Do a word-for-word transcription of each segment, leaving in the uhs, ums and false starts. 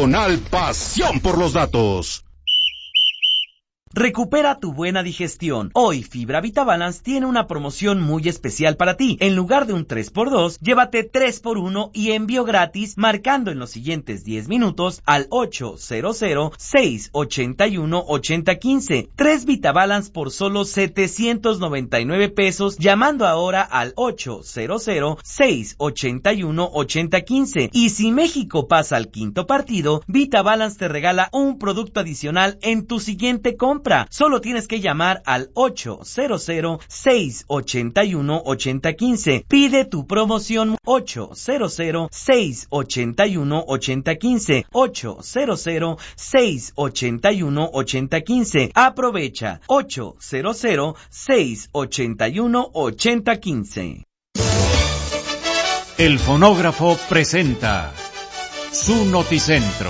diagonal pasión por los datos. Recupera tu buena digestión. Hoy Fibra VitaBalance tiene una promoción muy especial para ti. En lugar de un tres por dos, llévate tres por uno y envío gratis marcando en los siguientes diez minutos al ocho cero cero, seis ocho uno, ocho cero uno cinco. tres VitaBalance por solo setecientos noventa y nueve pesos llamando ahora al ocho cero cero, seis ocho uno, ocho cero uno cinco. Y si México pasa al quinto partido, VitaBalance te regala un producto adicional en tu siguiente compra. Solo tienes que llamar al ocho cero cero, seis ocho uno, ocho cero uno cinco. Pide tu promoción ocho cero cero, seis ocho uno, ocho cero uno cinco. ocho cero cero, seis ocho uno, ocho cero uno cinco. Aprovecha ocho cero cero, seis ocho uno, ocho cero uno cinco. El Fonógrafo presenta su Noticentro.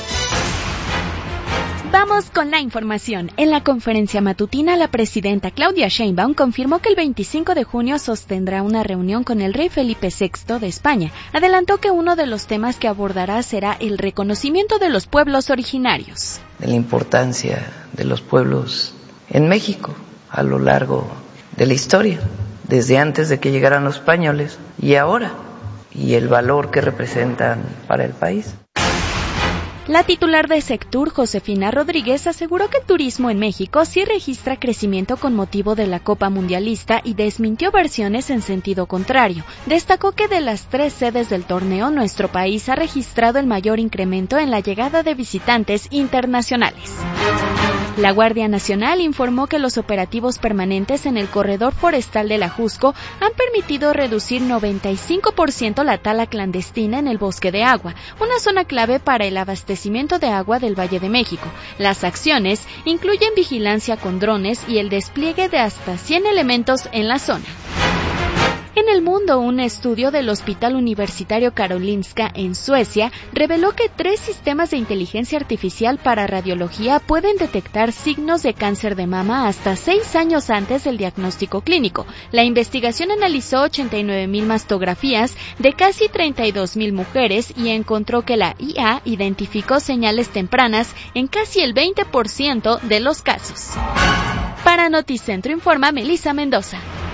Vamos con la información. En la conferencia matutina, la presidenta Claudia Sheinbaum confirmó que el veinticinco de junio sostendrá una reunión con el rey Felipe sexto de España. Adelantó que uno de los temas que abordará será el reconocimiento de los pueblos originarios. De la importancia de los pueblos en México a lo largo de la historia, desde antes de que llegaran los españoles y ahora, y el valor que representan para el país. La titular de Sectur, Josefina Rodríguez, aseguró que el turismo en México sí registra crecimiento con motivo de la Copa Mundialista y desmintió versiones en sentido contrario. Destacó que de las tres sedes del torneo, nuestro país ha registrado el mayor incremento en la llegada de visitantes internacionales. La Guardia Nacional informó que los operativos permanentes en el corredor forestal de la Jusco han permitido reducir noventa y cinco por ciento la tala clandestina en el Bosque de Agua, una zona clave para el abastecimiento de agua del Valle de México. Las acciones incluyen vigilancia con drones y el despliegue de hasta cien elementos en la zona. En el mundo, un estudio del Hospital Universitario Karolinska en Suecia reveló que tres sistemas de inteligencia artificial para radiología pueden detectar signos de cáncer de mama hasta seis años antes del diagnóstico clínico. La investigación analizó ochenta y nueve mil mastografías de casi treinta y dos mil mujeres y encontró que la I A identificó señales tempranas en casi el veinte por ciento de los casos. Para Noticentro informa Melissa Mendoza.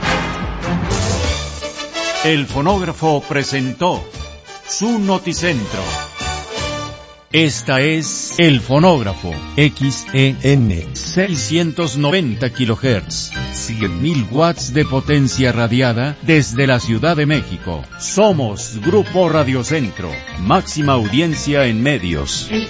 El Fonógrafo presentó su Noticentro. Esta es El Fonógrafo, X E N, seiscientos noventa kilohertz, cien mil watts de potencia radiada desde la Ciudad de México. Somos Grupo Radio Centro, máxima audiencia en medios.